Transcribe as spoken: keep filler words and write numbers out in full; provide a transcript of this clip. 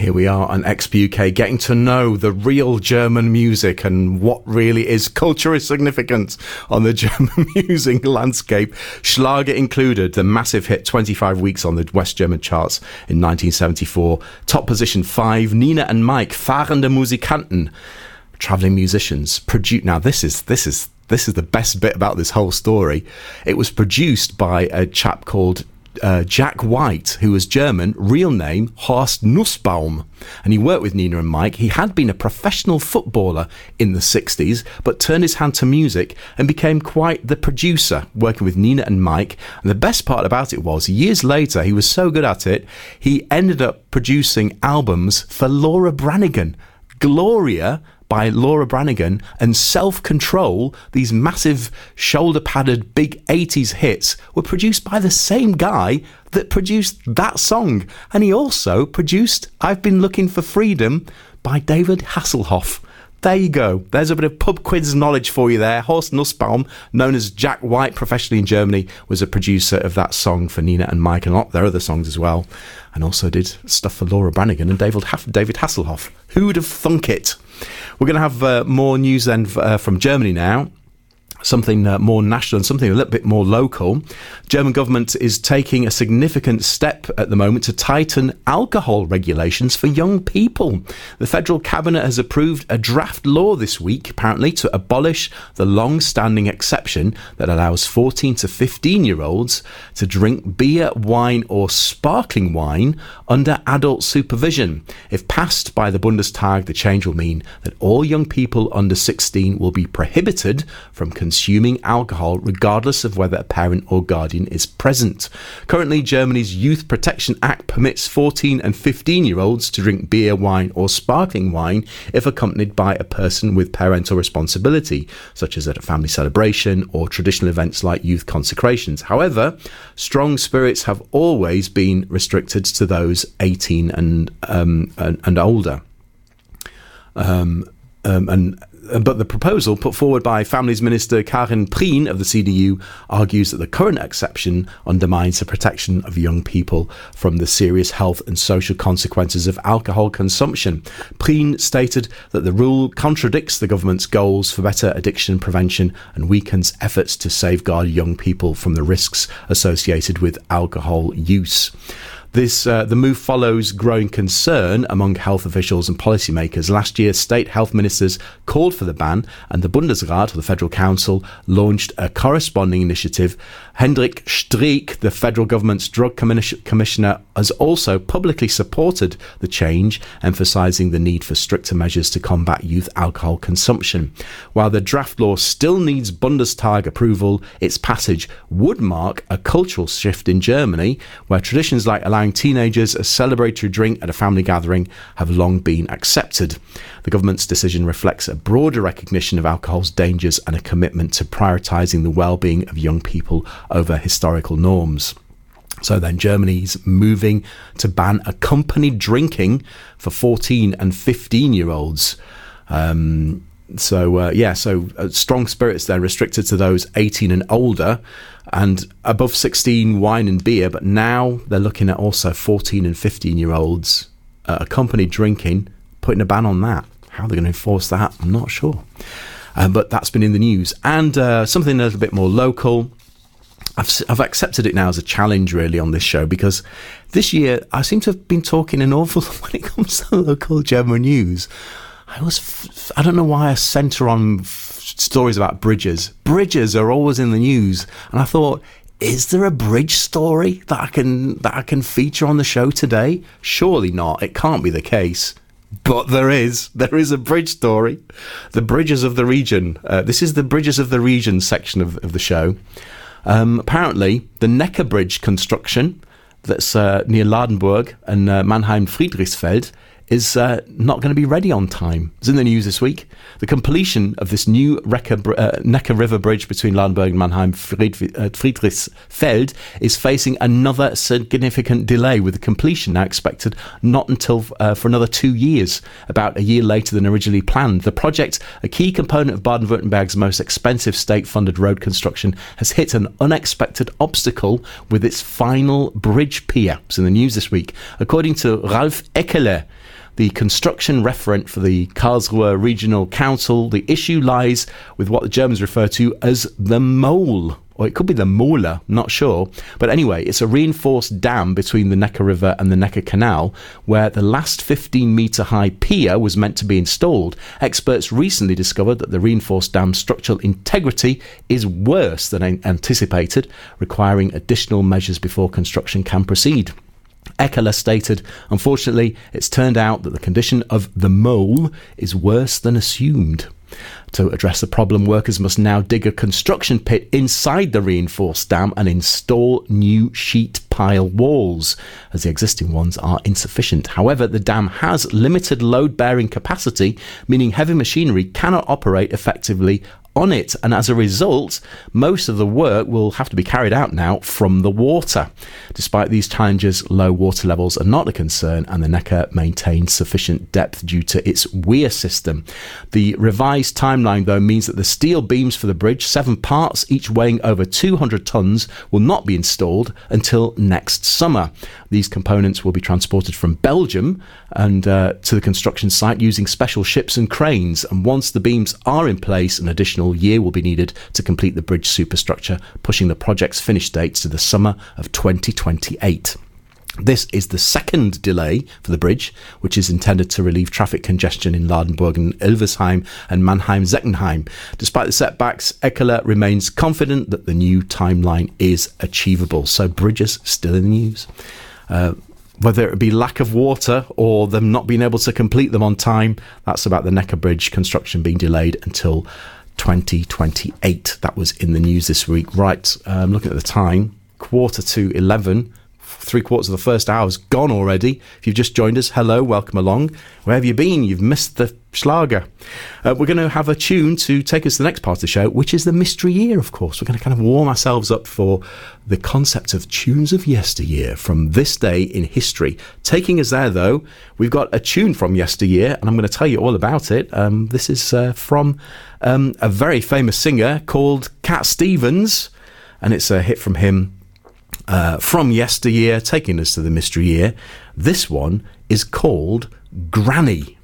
Here we are on X P U K, getting to know the real German music and what really is culturally significant on the German music landscape. Schlager included, the massive hit twenty-five weeks on the West German charts in nineteen seventy-four. Top position five, Nina and Mike, Fahrende Musikanten, travelling musicians. Produ- now this is this is this is the best bit about this whole story. It was produced by a chap called Uh, Jack White, who was German, real name Horst Nussbaum, and he worked with Nina and Mike. He had been a professional footballer in the sixties, but turned his hand to music and became quite the producer, working with Nina and Mike. And the best part about it was, years later, he was so good at it, he ended up producing albums for Laura Branigan. Gloria by Laura Branigan and Self-Control, these massive shoulder-padded big eighties hits, were produced by the same guy that produced that song. And he also produced I've Been Looking for Freedom by David Hasselhoff. There you go. There's a bit of pub quiz knowledge for you there. Horst Nussbaum, known as Jack White professionally in Germany, was a producer of that song for Nina and Mike and a lot of their other songs as well. And also did stuff for Laura Branigan and David, David Hasselhoff. Who'd have thunk it? We're going to have uh, more news then uh, from Germany now. Something uh, more national and something a little bit more local. German government is taking a significant step at the moment to tighten alcohol regulations for young people. The federal cabinet has approved a draft law this week, apparently, to abolish the long-standing exception that allows fourteen to fifteen-year-olds to drink beer, wine or sparkling wine under adult supervision. If passed by the Bundestag, the change will mean that all young people under sixteen will be prohibited from consuming consuming alcohol regardless of whether a parent or guardian is present. Currently, Germany's Youth Protection Act permits fourteen and fifteen year olds to drink beer, wine or sparkling wine if accompanied by a person with parental responsibility, such as at a family celebration or traditional events like youth consecrations. However, strong spirits have always been restricted to those eighteen and um, and, and older. Um, um, and But the proposal put forward by Families Minister Karin Prien of the C D U argues that the current exception undermines the protection of young people from the serious health and social consequences of alcohol consumption. Prien stated that the rule contradicts the government's goals for better addiction prevention and weakens efforts to safeguard young people from the risks associated with alcohol use. This, uh, the move follows growing concern among health officials and policymakers. Last year, state health ministers called for the ban, and the Bundesrat, or the Federal Council, launched a corresponding initiative. Hendrik Streeck, the federal government's drug commissioner, has also publicly supported the change, emphasising the need for stricter measures to combat youth alcohol consumption. While the draft law still needs Bundestag approval, its passage would mark a cultural shift in Germany, where traditions like allowing teenagers a celebratory drink at a family gathering have long been accepted. The government's decision reflects a broader recognition of alcohol's dangers and a commitment to prioritising the well-being of young people over historical norms. So then Germany's moving to ban accompanied drinking for fourteen and fifteen year olds. Um, so uh, yeah, so uh, strong spirits then restricted to those eighteen and older, and above sixteen wine and beer, but now they're looking at also fourteen and fifteen year olds uh, accompanied drinking, putting a ban on that. How they're going to enforce that, I'm not sure. Uh, but that's been in the news. And uh, something a little bit more local. I've, I've accepted it now as a challenge, really, on this show, because this year I seem to have been talking an awful lot when it comes to local German news. I was, f- I don't know why I centre on f- stories about bridges. Bridges are always in the news. And I thought, is there a bridge story that I can that I can feature on the show today? Surely not. It can't be the case. But there is. There is a bridge story. The Bridges of the Region. Uh, this is the Bridges of the Region section of, of the show. Um, apparently, the Neckar Bridge construction that's uh, near Ladenburg and uh, Mannheim-Friedrichsfeld is uh, not going to be ready on time. It's in the news this week. The completion of this new Neckar, uh, Neckar River Bridge between Ladenburg and Mannheim-Friedrichsfeld is facing another significant delay, with the completion now expected not until uh, for another two years, about a year later than originally planned. The project, a key component of Baden-Württemberg's most expensive state-funded road construction, has hit an unexpected obstacle with its final bridge pier. It's in the news this week. According to Ralf Eckeler, the construction referent for the Karlsruhe Regional Council, the issue lies with what the Germans refer to as the mole. Or it could be the Mola, not sure. But anyway, it's a reinforced dam between the Neckar River and the Neckar Canal, where the last fifteen metre high pier was meant to be installed. Experts recently discovered that the reinforced dam's structural integrity is worse than anticipated, requiring additional measures before construction can proceed. Eckele stated, unfortunately, it's turned out that the condition of the mole is worse than assumed. To address the problem, workers must now dig a construction pit inside the reinforced dam and install new sheet pile walls, as the existing ones are insufficient. However, the dam has limited load-bearing capacity, meaning heavy machinery cannot operate effectively on it, and as a result, most of the work will have to be carried out now from the water. Despite these challenges, low water levels are not a concern, and the Neckar maintains sufficient depth due to its weir system. The revised timeline, though, means that the steel beams for the bridge, seven parts, each weighing over two hundred tonnes, will not be installed until next summer. These components will be transported from Belgium and uh, to the construction site using special ships and cranes, and once the beams are in place, an additional year will be needed to complete the bridge superstructure, pushing the project's finish dates to the summer of twenty twenty-eight. This is the second delay for the bridge, which is intended to relieve traffic congestion in Ladenburg, Ilversheim and Mannheim-Seckenheim. Despite the setbacks, Eckele remains confident that the new timeline is achievable. So bridges still in the news. Uh, Whether it be lack of water or them not being able to complete them on time, that's about the Neckar Bridge construction being delayed until twenty twenty-eight. That was in the news this week. Right, um, looking at the time, quarter to eleven. Three quarters of the first hour's gone already. If you've just joined us, hello, welcome along. Where have you been? You've missed the Schlager. Uh, we're going to have a tune to take us to the next part of the show, which is the Mystery Year, of course. We're going to kind of warm ourselves up for the concept of tunes of yesteryear from this day in history. Taking us there, though, we've got a tune from yesteryear, and I'm going to tell you all about it. Um, this is uh, from um, a very famous singer called Cat Stevens, and it's a hit from him. Uh, from yesteryear, taking us to the Mystery Year. This one is called Granny.